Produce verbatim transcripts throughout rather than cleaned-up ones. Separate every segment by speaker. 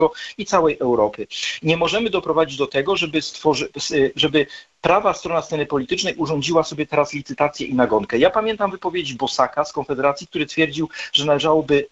Speaker 1: i całej Europy. Nie możemy doprowadzić do tego, żeby, stworzy, żeby prawa strona sceny politycznej urządziła sobie teraz licytację i nagonkę. Ja pamiętam wypowiedź Bosaka z Konfederacji, który twierdził, że należałoby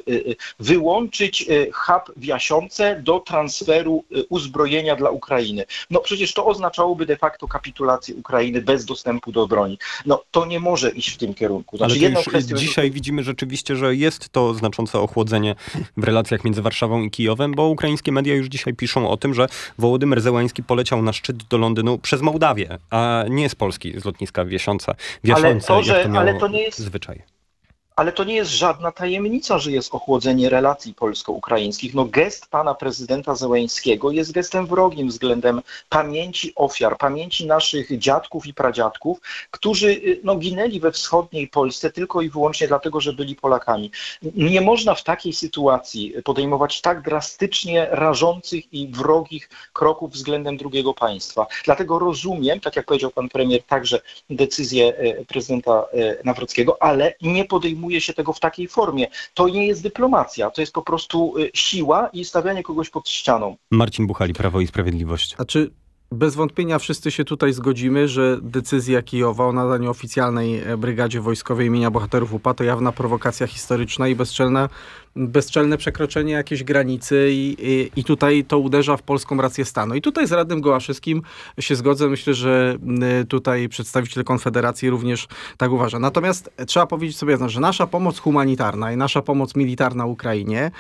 Speaker 1: wyłączyć hub w Jasionce do transferu uzbrojenia dla Ukrainy. No przecież to oznaczałoby de facto kapitulację Ukrainy bez dostępu do broni. No to nie może iść w tym kierunku. Znaczy,
Speaker 2: Ale już kwestią... dzisiaj widzimy rzeczywiście, że jest to znaczące ochłodzenie w relacjach między Warszawą i Kijowem, bo ukraińskie media już dzisiaj piszą o tym, że Wołodymyr Zełański poleciał na szczyt do Londynu przez Mołdawię, a nie z Polski, z lotniska w Jasionce, w Jasionce,
Speaker 1: ale to, że,
Speaker 2: jak to miało
Speaker 1: ale to nie jest...
Speaker 2: zwyczaj.
Speaker 1: Ale to nie jest żadna tajemnica, że jest ochłodzenie relacji polsko-ukraińskich. No gest pana prezydenta Zełańskiego jest gestem wrogim względem pamięci ofiar, pamięci naszych dziadków i pradziadków, którzy no, ginęli we wschodniej Polsce tylko i wyłącznie dlatego, że byli Polakami. Nie można w takiej sytuacji podejmować tak drastycznie rażących i wrogich kroków względem drugiego państwa. Dlatego rozumiem, tak jak powiedział pan premier, także decyzję prezydenta Nawrockiego, ale nie podejmuje się tego w takiej formie. To nie jest dyplomacja, to jest po prostu siła i stawianie kogoś pod ścianą.
Speaker 2: Marcin Buchali, Prawo i Sprawiedliwość.
Speaker 3: A czy bez wątpienia wszyscy się tutaj zgodzimy, że decyzja Kijowa o nadaniu oficjalnej brygadzie wojskowej imienia bohaterów U P A to jawna prowokacja historyczna i bezczelna, bezczelne przekroczenie jakiejś granicy i, i, i tutaj to uderza w polską rację stanu. I tutaj z radnym Gołaszewskim się zgodzę. Myślę, że tutaj przedstawiciel Konfederacji również tak uważa. Natomiast trzeba powiedzieć sobie, że nasza pomoc humanitarna i nasza pomoc militarna Ukrainie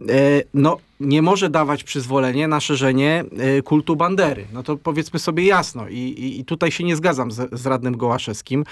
Speaker 3: no nie może dawać przyzwolenia na szerzenie kultu bandery. No to powiedzmy sobie jasno. I, i, i tutaj się nie zgadzam z, z radnym Gołaszewskim.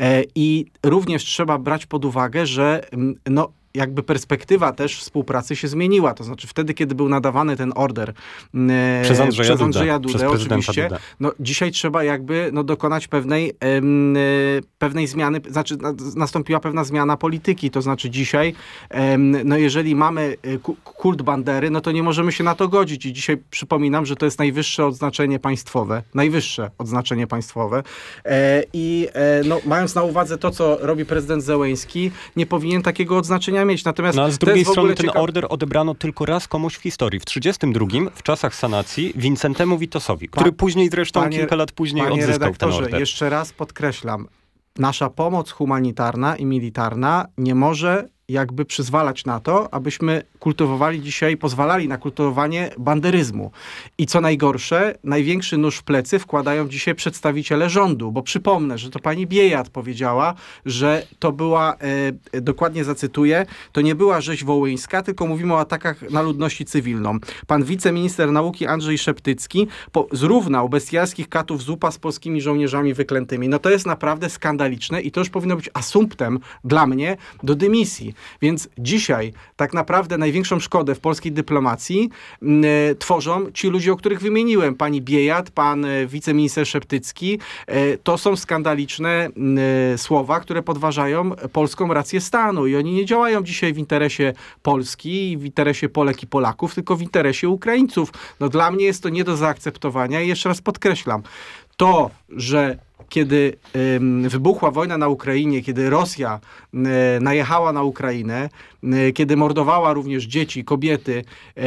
Speaker 3: I również trzeba brać pod uwagę, że no jakby perspektywa też współpracy się zmieniła. To znaczy wtedy, kiedy był nadawany ten order e,
Speaker 2: przez Andrzeja,
Speaker 3: przez Andrzeja
Speaker 2: Dudę,
Speaker 3: Dudę,
Speaker 2: przez
Speaker 3: oczywiście,
Speaker 2: Dudę.
Speaker 3: no dzisiaj trzeba jakby no, dokonać pewnej, e, pewnej zmiany, znaczy na, nastąpiła pewna zmiana polityki. To znaczy dzisiaj, e, no jeżeli mamy kult bandery, no to nie możemy się na to godzić. I dzisiaj przypominam, że to jest najwyższe odznaczenie państwowe. Najwyższe odznaczenie państwowe. E, I e, no, mając na uwadze to, co robi prezydent Zełański, nie powinien takiego odznaczenia mieć. Natomiast
Speaker 2: no, a z drugiej strony ten
Speaker 3: ciekawe...
Speaker 2: order odebrano tylko raz komuś w historii. W trzydziestym drugim, w czasach sanacji, Wincentemu Witosowi, który pa... później zresztą, panie, kilka lat później
Speaker 3: panie
Speaker 2: odzyskał ten order.
Speaker 3: Jeszcze raz podkreślam, nasza pomoc humanitarna i militarna nie może jakby przyzwalać na to, abyśmy kultywowali dzisiaj, pozwalali na kultywowanie banderyzmu. I co najgorsze, największy nóż w plecy wkładają dzisiaj przedstawiciele rządu, bo przypomnę, że to pani Biejat powiedziała, że to była, e, dokładnie zacytuję, to nie była rzeź wołyńska, tylko mówimy o atakach na ludność cywilną. Pan wiceminister nauki Andrzej Szeptycki po, zrównał bestialskich katów z U P A z polskimi żołnierzami wyklętymi. No to jest naprawdę skandaliczne i to już powinno być asumptem dla mnie do dymisji. Więc dzisiaj tak naprawdę największą szkodę w polskiej dyplomacji y, tworzą ci ludzie, o których wymieniłem. Pani Biejat, pan y, wiceminister Szeptycki. Y, to są skandaliczne y, słowa, które podważają polską rację stanu. I oni nie działają dzisiaj w interesie Polski, w interesie Polek i Polaków, tylko w interesie Ukraińców. No dla mnie jest to nie do zaakceptowania i jeszcze raz podkreślam. To, że kiedy y, wybuchła wojna na Ukrainie, kiedy Rosja y, najechała na Ukrainę, y, kiedy mordowała również dzieci, kobiety y,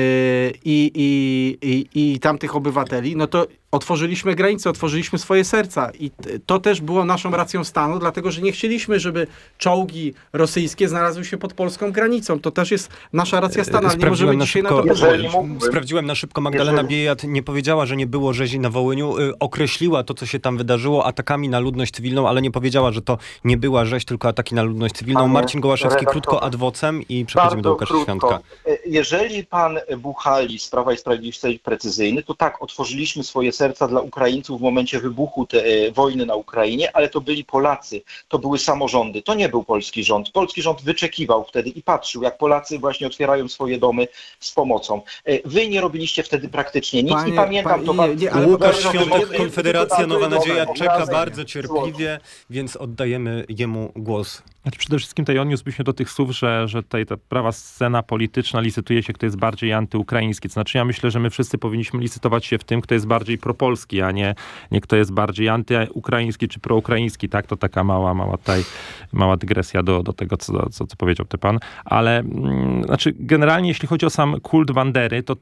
Speaker 3: i, i, i, i tamtych obywateli, no to otworzyliśmy granice, otworzyliśmy swoje serca i to też było naszą racją stanu, dlatego że nie chcieliśmy, żeby czołgi rosyjskie znalazły się pod polską granicą. To też jest nasza racja stanu, ale nie możemy
Speaker 2: na
Speaker 3: dzisiaj
Speaker 2: szybko,
Speaker 3: na to pozwolić.
Speaker 2: Sprawdziłem na szybko, Magdalena Jeżeli... Biejat nie powiedziała, że nie było rzezi na Wołyniu, y, określiła to, co się tam wydarzyło atakami na ludność cywilną, ale nie powiedziała, że to nie była rzeź, tylko ataki na ludność cywilną. Panie Marcin Gołaszewski, krótko ad vocem i przechodzimy do Łukasza Świątka.
Speaker 1: Jeżeli pan Buchali z Prawa i Sprawiedliwości chce być precyzyjny, to tak, otworzyliśmy swoje serca dla Ukraińców w momencie wybuchu tej wojny na Ukrainie, ale to byli Polacy, to były samorządy, to nie był polski rząd. Polski rząd wyczekiwał wtedy i patrzył, jak Polacy właśnie otwierają swoje domy z pomocą. Wy nie robiliście wtedy praktycznie nic. Panie, I pamiętam
Speaker 3: panie,
Speaker 1: to bardzo...
Speaker 3: Nie, nie, ale
Speaker 2: Łukasz Świątek, Konfederacja, Krystian Nowa Nadzieja
Speaker 1: moment,
Speaker 2: czeka
Speaker 1: razem.
Speaker 2: bardzo cierpliwie, więc oddajemy jemu głos.
Speaker 4: Znaczy przede wszystkim tutaj odniósłbym się do tych słów, że, że tutaj ta prawa scena polityczna licytuje się, kto jest bardziej antyukraiński. To znaczy ja myślę, że my wszyscy powinniśmy licytować się w tym, kto jest bardziej propolski, a nie, nie kto jest bardziej antyukraiński czy proukraiński. Tak, to taka mała, mała tutaj, mała dygresja do, do tego, co, co, co powiedział ten pan. Ale mm, znaczy generalnie jeśli chodzi o sam kult Bandery, to